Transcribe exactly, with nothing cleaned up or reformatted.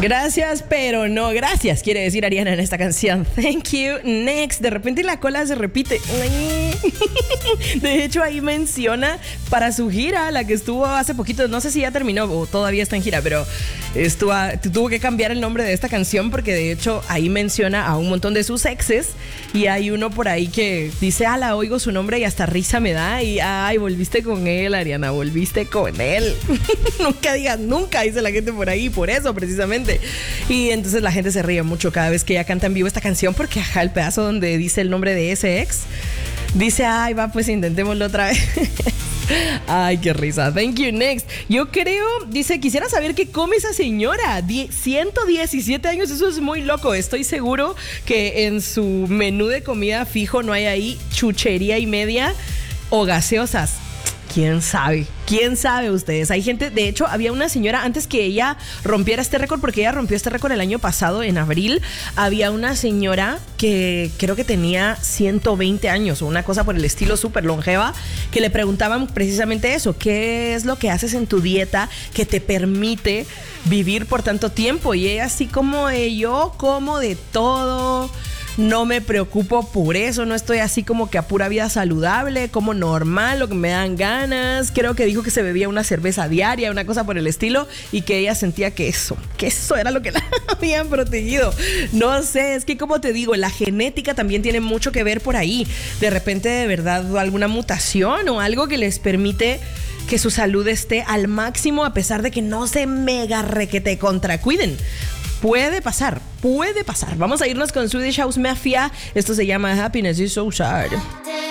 Gracias, pero no gracias, quiere decir Ariana en esta canción. Thank you, next. De repente la cola se repite. De hecho, ahí menciona para su gira, la que estuvo hace poquito, no sé si ya terminó o todavía está en gira, pero estuvo, tuvo que cambiar el nombre de esta canción porque de hecho ahí menciona a un montón de sus exes y hay uno por ahí que dice, ala, oigo su nombre y hasta risa me da y ay, volviste con él, Ariana, volviste con él. Nunca digas nunca, dice la gente por ahí, por eso precisamente. Y entonces la gente se ríe mucho cada vez que ella canta en vivo esta canción porque ajá, el pedazo donde dice el nombre de ese ex dice, ay, va, pues intentémoslo otra vez. Ay, qué risa. Thank you, next. Yo creo, dice, quisiera saber qué come esa señora. Die- ciento diecisiete años, eso es muy loco. Estoy seguro que en su menú de comida fijo no hay ahí chuchería y media o gaseosas. ¿Quién sabe? ¿Quién sabe ustedes? Hay gente, de hecho, había una señora antes que ella rompiera este récord, porque ella rompió este récord el año pasado, en abril. Había una señora que creo que tenía ciento veinte años o una cosa por el estilo, súper longeva, que le preguntaban precisamente eso. ¿Qué es lo que haces en tu dieta que te permite vivir por tanto tiempo? Y ella así como de, yo como de todo. No me preocupo por eso, no estoy así como que a pura vida saludable, como normal, lo que me dan ganas. Creo que dijo que se bebía una cerveza diaria, una cosa por el estilo, y que ella sentía que eso, que eso era lo que la habían protegido. No sé, es que como te digo, la genética también tiene mucho que ver por ahí. De repente, de verdad, alguna mutación o algo que les permite que su salud esté al máximo a pesar de que no se mega requete contra cuiden. Puede pasar, puede pasar. Vamos a irnos con Swedish House Mafia. Esto se llama Happiness is so sad.